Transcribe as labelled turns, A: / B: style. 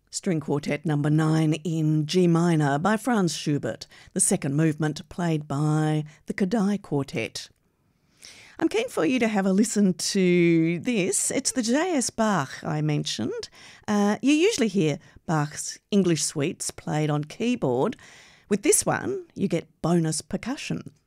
A: String Quartet number 9 in G minor by Franz Schubert, the second movement played by the Kodály Quartet. I'm keen for you to have a listen to this. It's the J.S. Bach I mentioned. You usually hear Bach's English suites played on keyboard. With this one, you get bonus percussion.